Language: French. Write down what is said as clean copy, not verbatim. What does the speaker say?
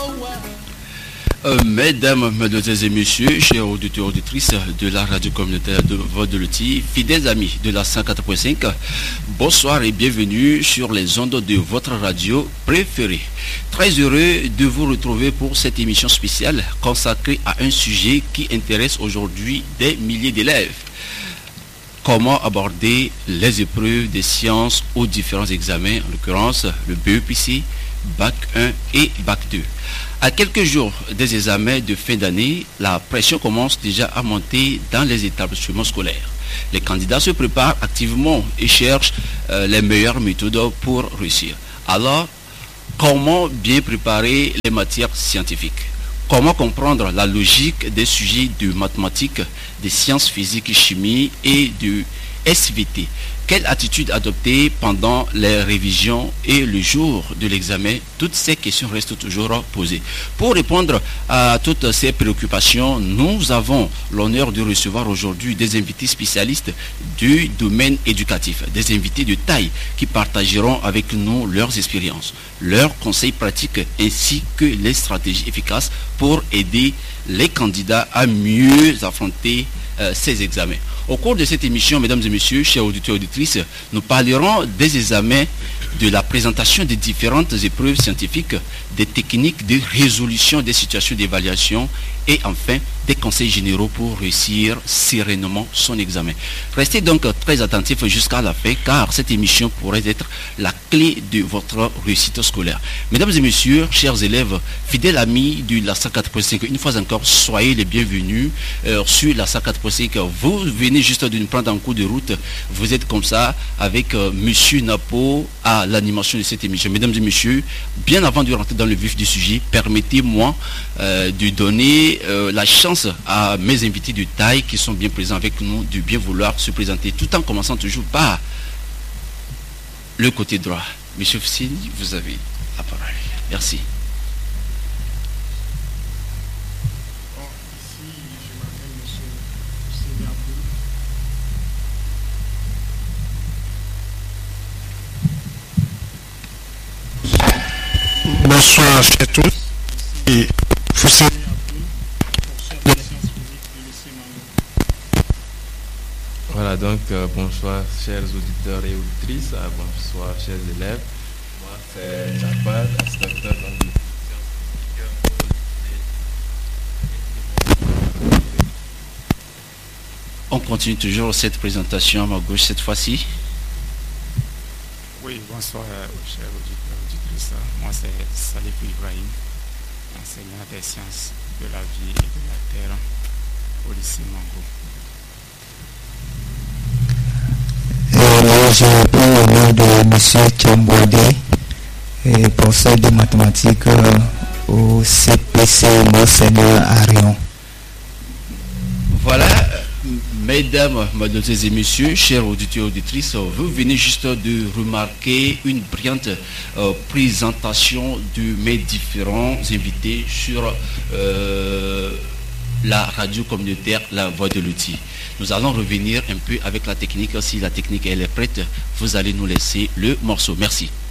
Mesdames, mesdemoiselles et messieurs, chers auditeurs et auditrices de la radio communautaire de Voix de l'Outil, fidèles amis de la 104.5, bonsoir et bienvenue sur les ondes de votre radio préférée. Très heureux de vous retrouver pour cette émission spéciale consacrée à un sujet qui intéresse aujourd'hui des milliers d'élèves. Comment aborder les épreuves des sciences aux différents examens, en l'occurrence le BEPC, Bac 1 et Bac 2. À quelques jours des examens de fin d'année, la pression commence déjà à monter dans les établissements scolaires. Les candidats se préparent activement et cherchent les meilleures méthodes pour réussir. Alors, comment bien préparer les matières scientifiques? Comment comprendre la logique des sujets de mathématiques, des sciences physiques et chimie et de SVT? Quelle attitude adopter pendant les révisions et le jour de l'examen? Toutes ces questions restent toujours posées. Pour répondre à toutes ces préoccupations, nous avons l'honneur de recevoir aujourd'hui des invités spécialistes du domaine éducatif, des invités de taille qui partageront avec nous leurs expériences, leurs conseils pratiques ainsi que les stratégies efficaces pour aider les candidats à mieux affronter ces examens. Au cours de cette émission, mesdames et messieurs, chers auditeurs et auditrices, nous parlerons des examens, de la présentation des différentes épreuves scientifiques, des techniques de résolution des situations d'évaluation et enfin des conseils généraux pour réussir sereinement son examen. Restez donc très attentifs jusqu'à la fin car cette émission pourrait être la clé de votre réussite scolaire. Mesdames et messieurs, chers élèves, fidèles amis de la 104.5, une fois encore, soyez les bienvenus sur la 104.5. Vous venez juste de nous prendre en cours de route. Vous êtes comme ça avec Monsieur Napo à l'animation de cette émission. Mesdames et messieurs, bien avant de rentrer dans le vif du sujet, permettez-moi de donner la chance à mes invités de taille qui sont bien présents avec nous de bien vouloir se présenter, tout en commençant toujours par le côté droit. Monsieur Fsini, vous avez la parole. Merci. Bonsoir à tous. Et voilà, donc bonsoir chers auditeurs et auditrices, bonsoir chers élèves. Moi c'est Jabal, inspecteur dans On continue toujours cette présentation à ma gauche cette fois-ci. Oui, bonsoir chers auditeurs et auditrices. Moi c'est Salif Ibrahim, enseignant des sciences de la vie et de la terre au lycée Mango. Je prends le nom de M. Tchambouadé, professeur de mathématiques au CPC Monseigneur Arion. Voilà, mesdames, mademoiselles et messieurs, chers auditeurs et auditrices, vous venez juste de remarquer une brillante présentation de mes différents invités sur la radio communautaire La Voix de l'Outil. Nous allons revenir un peu avec la technique. Si la technique elle est prête, vous allez nous laisser le morceau. Merci.